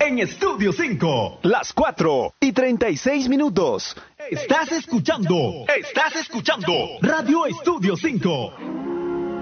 en Estudio 5. Las 4:36. Estás escuchando Radio Estudio 5.